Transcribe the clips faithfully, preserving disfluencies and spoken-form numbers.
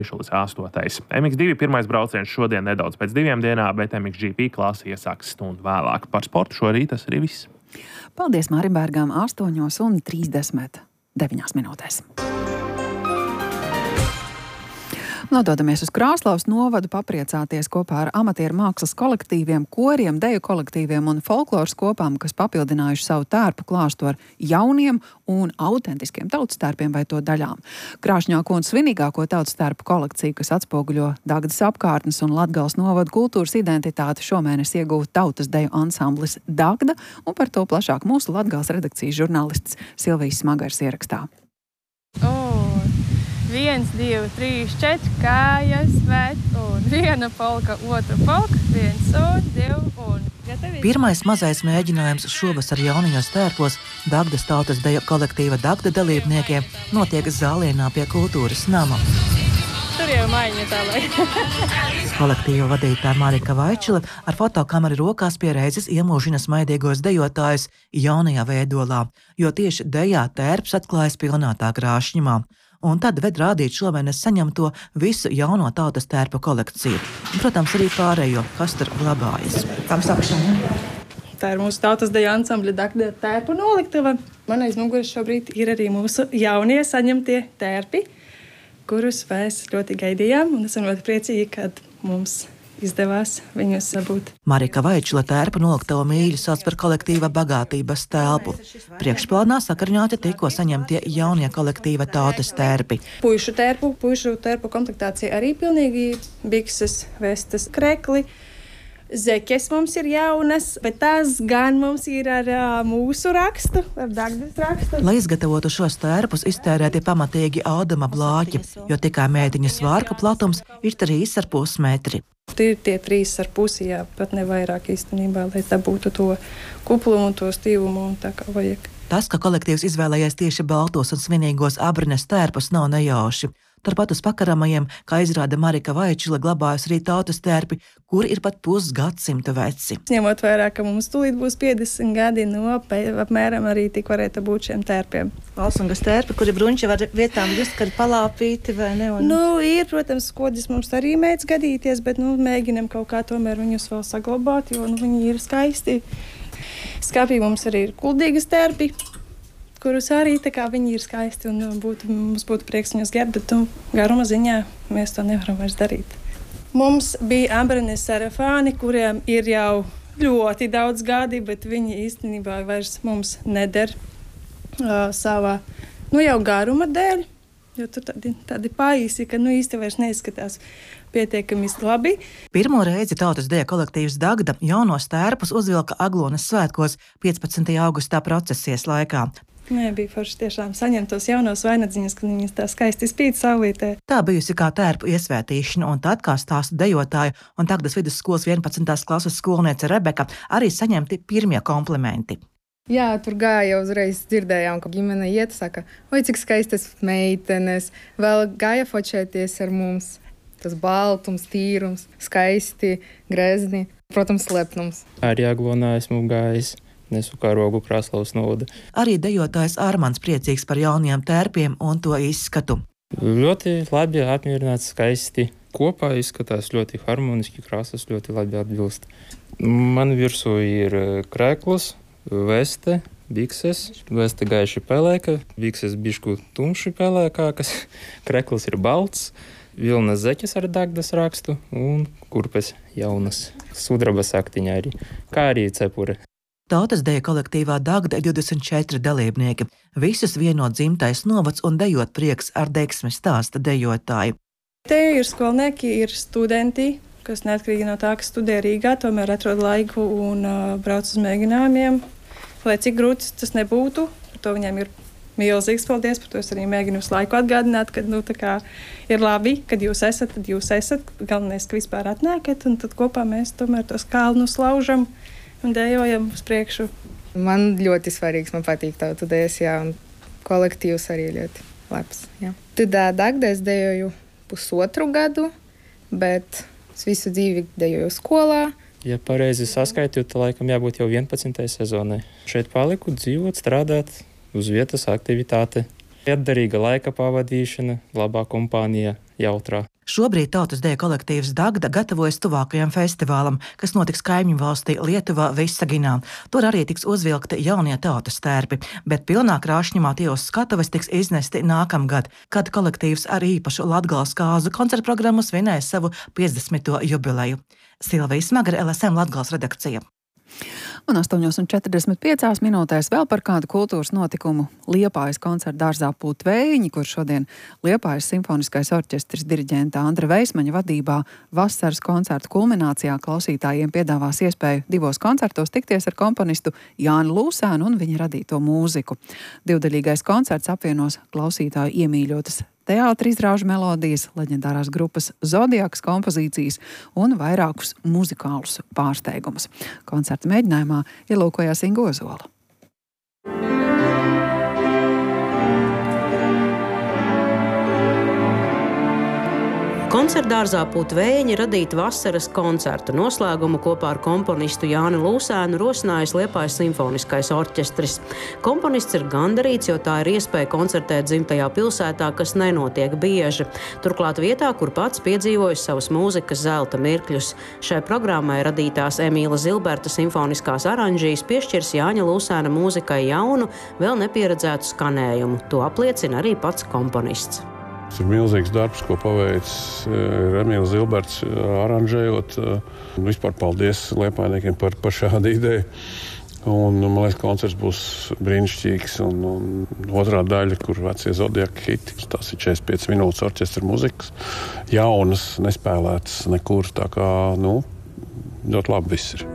Līdz astotais. M X divi pirmais brauciens šodien nedaudz pēc diviem dienām, bet M X G P klase iesāks stundu vēlāk. Par sportu šorīt tas arī viss. Paldies Mārim Bērgam, astoņos un trīsdesmit deviņās minūtēs. Nododamies uz Krāslavas novadu papriecāties kopā ar amatieru mākslas kolektīviem, koriem, deju kolektīviem un folkloras kopām, kas papildinājuši savu tērpu klāstu ar jauniem un autentiskiem tautas tērpiem vai to daļām. Krāšņāko un svinīgāko tautas tērpu kolekciju, kas atspoguļo Dagdas apkārtnes un Latgales novadu kultūras identitāti, šomēnes iegūta tautas deju ansamblis Dagda, un par to plašāk mūsu Latgales redakcijas žurnālists Silvijas Smagars ierakstā. Oh. Viens, divi, trīs, četri kājas vet un viena polka, otra polka, viens un divi un gatavi. Pirmais mazais mēģinājums šovasar jaunajos tērpos Dagdas tautas deju kolektīva Dagda dalībniekiem notiek Zālienā pie kultūras nama. Tur jau maiņa tā lai. Kolektīva vadītāja Marika Vaičila ar fotokameru rokās pie reizes iemūžina smaidīgos dejotājus jaunajā veidolā, jo tieši dejā tērps atklājas pilnā tā krāšņumā. Un tad ved rādīt šomēnes saņemto visu jauno tautas tērpu kolekciju. Protams, arī pārējo, kas tur glabājas. Tam sakšana. Tā ir mūsu tautas deju ansambļa Dagda tērpu noliktava. Man aiz muguras šobrīd ir arī mūsu jaunie saņemtie tērpi, kurus mēs ļoti gaidījām, un esam ļoti priecīgi, kad mums izdevās viņus sabūt. Marika Vaičila tērpu noliktavu mīļu sauc par kolektīva bagātības telpu. Priekšplānā sakarņāti tikko saņemtie jaunie kolektīva tautas tērpi. Puišu tērpu, puišu tērpu komplektācija arī pilnīgi bikses, vestes, krekli. Zeķes mums ir jaunas, bet tās gan mums ir ar uh, mūsu rakstu, ar Dagdas rakstu. Lai izgatavotu šos tērpus, iztērēti pamatīgi audama blāķi, jo tikai mēdiņa svārka platums ir trīs ar pus metri. Tie ir tie trīs ar pusi, jā, pat ne vairāk īstenībā, lai tā būtu to kuplumu un to stīvumu un tā kā vajag. Tas, ka kolektīvs izvēlējies tieši baltos un svinīgos abrines tērpus, nav nejauši. Turpat uz pakaramajiem, kā izrāda Marika Vaičila, glabājas arī tautas tērpi, kuri ir pat pusgadsimta veci. Ņemot vērā, ka mums tūlīt būs piecdesmit gadi, no apmēram arī tik varētu būt šiem tērpiem. Valsungas tērpi, kuri bruņķi var vietām just, kad palāpīti vai ne? Un... Nu, ir, protams, kodis mums arī mēdz gadīties, bet nu, mēģinam kaut kā tomēr viņus vēl saglabāt, jo nu, viņi ir skaisti. Skapī mums arī ir kuldīgas tērpi, kurus arī tā kā viņi ir skaisti un būtu, mums būtu prieks viņus ģert, bet nu, garuma ziņā mēs to nevaram vairs darīt. Mums bija ambrenes sarafāni, kuriem ir jau ļoti daudz gadi, bet viņi īstenībā vairs mums neder uh, savā, nu jau garuma dēļ, jo tur tādi, tādi paīsi, ka nu īsti vairs neizskatās pietiekami labi. Pirmo reizi tautas deju kolektīvs Dagda jaunos tērpus uzvilka Aglonas svētkos piecpadsmitajā augustā procesies laikā. Nē, bija forši tiešām saņemt tos jaunos vainadziņas, kad viņas tā skaisti spīd saulītē. Tā bijusi kā tērpu iesvētīšana, un tad, kā stāsta dejotāja un Dagdas vidusskolas vienpadsmitās klases skolniece Rebeka, arī saņemti pirmie komplimenti. Jā, tur gāja uzreiz dzirdējām, ka ģimene iet, saka, oi, cik skaistas meitenes, vēl gāja fočēties ar mums. Tas baltums, tīrums, skaisti, grezni, protams, lepnums. Arī Aglonā esmu gājis. Nesu karogu Krāslavas novada. Arī dejotājs Armands priecīgs par jauniem tērpiem un to izskatu. Ļoti labi apmierināts, skaisti. Kopā izskatās ļoti harmoniski, krāsas ļoti labi atbilst. Man virsū ir krēkls, veste, bikses. Veste gaiši pelēka, bikses bišku tumši pelēkākas, krēkls ir balts. Vilnas zeķes ar Dagdas rakstu un kurpes jaunas. Sudraba saktiņa arī, kā arī cepure. Tautas deju kolektīvā Dagda ir divdesmit četri dalībnieki. Visus vieno dzimtais novads un dejot prieks ar deksmi stāsta dejotāji. Te ir skolnieki, ir studenti, kas neatkarīgi no tā, kas studē Rīgā, tomēr atrod laiku un uh, brauc uz mēģinājumiem. Lai cik grūti tas nebūtu, par to viņiem ir milzīgs paldies, par to es arī mēģinu uz laiku atgādināt, ka nu, tā kā ir labi, kad jūs esat, tad jūs esat. Galvenais, ka vispār atnākat, un tad kopā mēs tomēr tos kalnus laužam un dejojam uz priekšu. Man ļoti svarīgs, man patīk tautu dejas, jā, un kolektīvs arī ļoti labs, jā. Tad Dagdā es dejoju pusotru gadu, bet es visu dzīvi dejoju skolā. Ja pareizi saskaitīju, tad laikam jābūt jau vienpadsmitajai sezonai. Šeit paliku dzīvot, strādāt, uz vietas aktivitāte. Atderīga laika pavadīšana, labā kompānija, jautrā. Šobrīd tautas deju kolektīvs Dagda gatavojas tuvākajam festivālam, kas notiks kaimiņu valstī Lietuvā, Visaginā. Tur arī tiks uzvilkti jaunie tautas tērpi, bet pilnā krāšņumā tie uz skatuves tiks iznesti nākamgad, kad kolektīvs ar īpašu Latgales kāzu koncertu programmu svinēs savu piecdesmito jubileju. Silvija Smagara, L S M Latgales redakcija. Un astoņos un četrdesmit piecās minūtēs vēl par kādu kultūras notikumu. Liepājas koncerta dārzā Pūtvējiņi, kur šodien Liepājas simfoniskais orķestris diriģenta Andra Veismaņa vadībā vasaras koncertu kulminācijā klausītājiem piedāvās iespēju divos koncertos tikties ar komponistu Jāni Lūsēnu un viņa radīto mūziku. Divdaļīgais koncerts apvienos klausītāju iemīļotas teātra izrāžu melodijas, leģendārās grupas Zodiaks kompozīcijas un vairākus muzikālus pārsteigumus. Koncerta mēģinājumā ielūkojās Inga Ozola. Koncertdārzā Pūtvējiņi radīt vasaras koncertu. Noslēgumu kopā ar komponistu Jāni Lūsēnu rosinājis Liepājas simfoniskais orķestris. Komponists ir gandarīts, jo tā ir iespēja koncertēt dzimtajā pilsētā, kas nenotiek bieži. Turklāt vietā, kur pats piedzīvojis savas mūzikas zelta mirkļus. Šai programmai radītās Emīla Zilberta simfoniskās aranžijas piešķirs Jāņa Lūsēna mūzikai jaunu, vēl nepieredzētu skanējumu. To apliecina arī pats komponists. Tas ir milzīgs darbs, ko paveicis Emīls Zilberts aranžējot. Vispār paldies liepājniekiem par, par šādu ideju. Un, man liekas, koncerts būs brīnišķīgs. Un, un otrā daļa, kur vecie Zodiaka hiti, tās ir četrdesmit piecas minūtes orķestra muzikas. Jaunas, nespēlētas nekur, tā kā, nu, ļoti labi viss ir.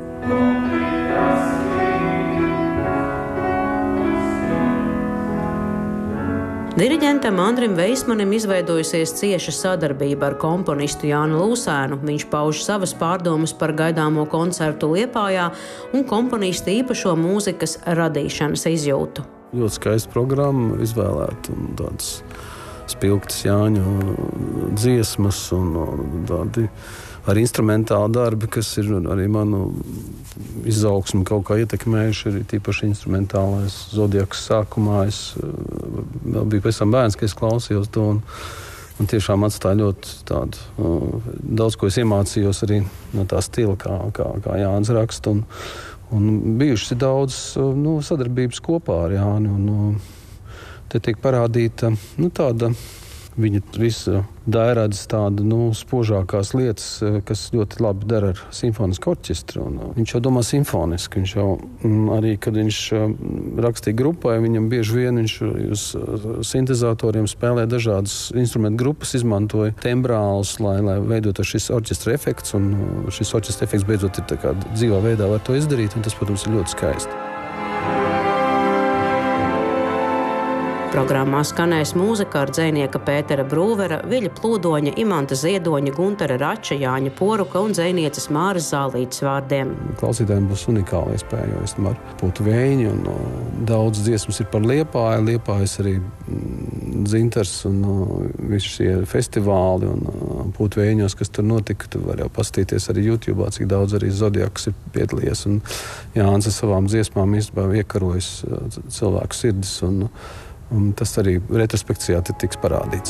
Diriģentam Andrim Veismanim izveidojusies cieša sadarbība ar komponistu Jāni Lūsēnu. Viņš pauž savas pārdomas par gaidāmo koncertu Liepājā un komponista īpašo mūzikas radīšanas izjūtu. Ļoti skaista programma izvēlēta un tādas spilgtas Jāņu dziesmas un tādi ar instrumentālu darbi, kas ir arī manu izaugsmu kaut kā ietekmējuši, arī tīpaši instrumentālais Zodiaks sākumā. Es vēl biju pēc tam bērns, ka es klausījos to un, un tiešām atstāja ļoti tādu, uh, daudz ko es iemācījos arī no tā stila, kā, kā, kā Jānis raksta. Un, un bijušas daudz uh, nu, sadarbības kopā ar Jāni. Un, uh, te tiek parādīta nu, tāda viņa visa dairādas tāda, nu, spožākās lietas, kas ļoti labi dara ar simfonisku orķestru. Un viņš jau domā simfoniski. Viņš jau arī, kad viņš rakstīja grupai, viņam bieži vien viņš uz sintezatoriem spēlē dažādas instrumentu grupas, izmantoja tembrālus, lai, lai veidotu šis orķestra efekts. Un šis orķestra efekts beidzot ir tā kā dzīvā veidā var to izdarīt, un tas, protams, ir ļoti skaisti. Programmā skanēs mūzika ar dzejnieka Pētera Brūvera, Viļa Plūdoņa, Imanta Ziedoņa, Guntara Rača, Jāņa Poruka un dzejnieces Māras Zālītes vārdiem. Klausītājiem būs unikāla iespēja, jo es tomēr Pūtvējiņi un uh, daudz dziesmas ir par Liepāju. Liepājas arī mm, dzintars un uh, visi šie festivāli un uh, Pūtvējiņos, kas tur notika. Tu var jau paskatīties arī YouTube'ā, cik daudz arī Zodiaks ir piedalījies. Un Jānis ar savām dziesmām īstenībā iekarojas uh, cilvēku sirdis un Un tas arī retrospekcijā tiks parādīts.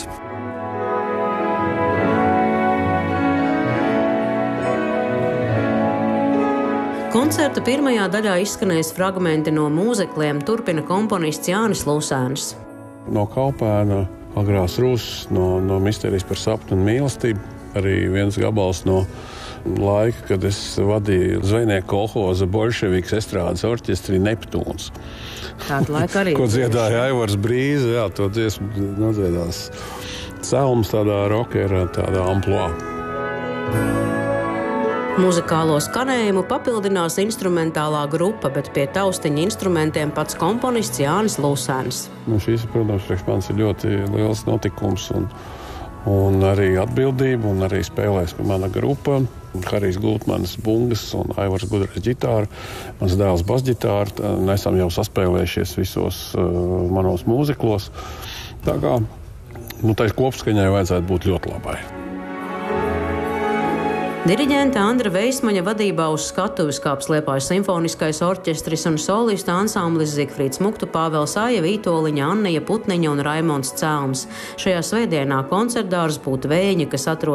Koncerta pirmajā daļā izskanēs fragmenti no mūzikliem, turpina komponists Jānis Lūsēns. No Kaupēna, Agrās Rūsas, no, no Misterijas par sapnu un mīlestību. Arī viens gabals no laika, kad es vadīju zvejnieku kolhoza Bolševikas estrādes orķestri Neptūns. Tāda laika arī. Ko dziedāja Aivars Brīze, jā, to dziesmu nodziedās Celms tādā rockera, tādā amploā. Muzikālo skanējumu papildinās instrumentālā grupa, bet pie taustiņa instrumentiem pats komponists Jānis Lūsēns. Nu, šīs, protams, priekš manis ir ļoti liels notikums un, un arī atbildība, un arī spēlēs mana grupa. Harijs Gultmanis bungas un Aivars Gudrais ģitāra, mans dēls basģitāra. Esam jau saspēlējušies visos uh, manos mūziklos. Tā kā, nu, tai kopskaņai vajadzētu būt ļoti labai. Diriģenta Andra Veismaņa vadībā uz skatuves kāps Liepājas simfoniskais orķestris un solista ansamblis Zigfrīds Muktu, Pāvels Aja, Vītoliņa, Annija Putniņa un Raimonds Celms. Šajā svētdienā koncertdārzs Pūtvējiņi, kas atrodas